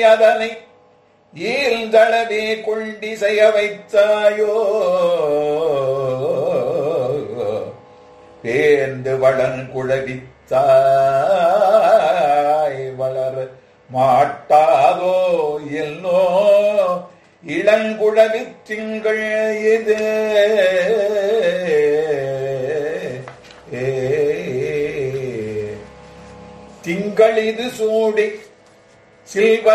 அதனை ஈழ்ந்தளவே கொண்டிசைய வைத்தாயோ பேர்ந்து வளன் குழவித்தாய் வளர மாட்டாதோ எல்லோ இளங்குழவி திங்கள் இது திங்கள் இது சூடி சில்வ